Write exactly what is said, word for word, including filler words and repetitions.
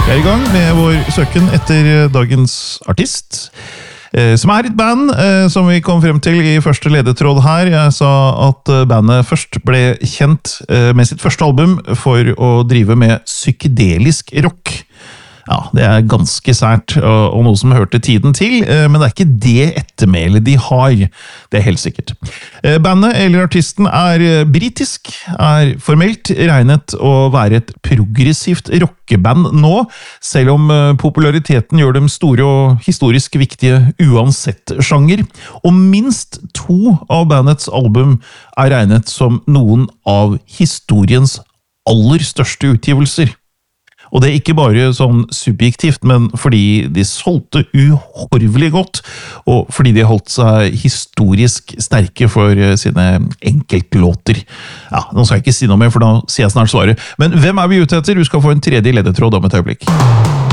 Vi er i gang med vår søken etter dagens artist, som er et band som vi kom frem til i første ledetråd her. Jeg sa at bandet først ble kjent med sitt første album for å drive med psykedelisk rock. Ja, det er ganske sært, og noe som hørte tiden til, men det er ikke det ettermælet de har. Det er helt sikkert. Bandet, eller artisten, er britisk, er formelt regnet å være et progressivt rockeband nå, selv om populariteten gjør dem store og historisk viktige uansett sjanger. Og minst to av bandets album er regnet som noen av historiens aller største utgivelser. Og det er ikke bare sånn subjektivt, men fordi de solgte uhorvelig godt, og fordi de holdt seg historisk sterke for sine enkeltlåter. Ja, nå skal jeg ikke si noe mer, for da sier jeg snart svaret. Men hvem er vi ute etter? Du skal få en tredje ledetråd om et øyeblikk.